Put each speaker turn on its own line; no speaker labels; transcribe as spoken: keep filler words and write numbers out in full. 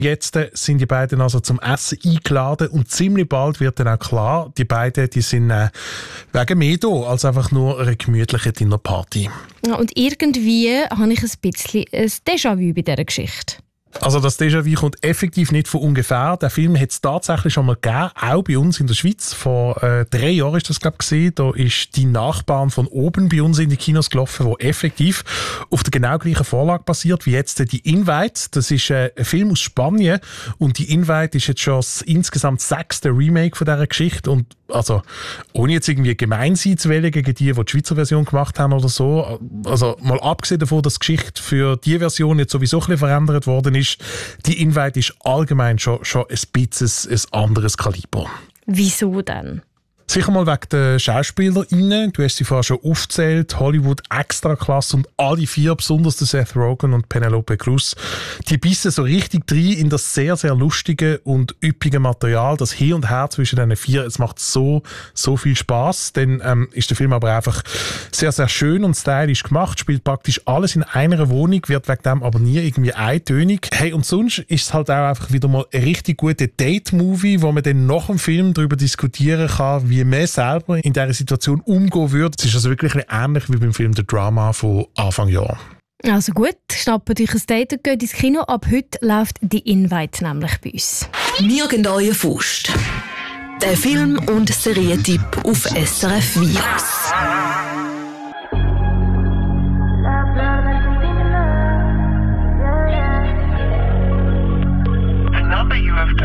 Jetzt äh, sind die beiden also zum Essen eingeladen und ziemlich bald wird dann auch klar, die beiden die sind äh, wegen mehr da als einfach nur eine gemütliche Dinnerparty.
Ja, und irgendwie habe ich ein bisschen ein Déjà-vu bei dieser Geschichte.
Also das Déjà-vu kommt effektiv nicht von ungefähr. Der Film hat es tatsächlich schon mal gegeben, auch bei uns in der Schweiz. Vor äh, drei Jahren ist das, glaube ich, gesehen. Da ist «Die Nachbarn von oben» bei uns in die Kinos gelaufen, wo effektiv auf der genau gleichen Vorlage basiert wie jetzt «Die Invite». Das ist äh, ein Film aus Spanien und «Die Invite» ist jetzt schon das insgesamt sechste Remake von dieser Geschichte. Und also, ohne jetzt irgendwie gemein sein zu wollen gegen die, die die Schweizer Version gemacht haben oder so. Also mal abgesehen davon, dass die Geschichte für die Version jetzt sowieso ein bisschen verändert worden ist, die Invite ist allgemein schon, schon ein bisschen ein anderes Kaliber.
Wieso denn?
Sicher mal wegen der SchauspielerInnen. Du hast sie vorher schon aufgezählt. Hollywood Extraklasse und alle vier, besonders der Seth Rogen und Penelope Cruz, die bissen so richtig rein in das sehr, sehr lustige und üppige Material. Das Hin und Her zwischen diesen vier, es macht so, so viel Spass. Dann ähm, ist der Film aber einfach sehr, sehr schön und stylisch gemacht. Spielt praktisch alles in einer Wohnung, wird wegen dem aber nie irgendwie eintönig. Hey, und sonst ist es halt auch einfach wieder mal ein richtig guter Date-Movie, wo man dann nach dem Film darüber diskutieren kann, wie man selber in dieser Situation umgehen würde. Es ist also wirklich ähnlich wie beim Film «The Drama» von Anfang Jahr.
Also gut, schnappt euch ein Date und geht ins Kino. Ab heute läuft «Die Invite» nämlich bei uns.
«Nirgendwo Faust». Der Film- und Serientipp auf S R F Virus.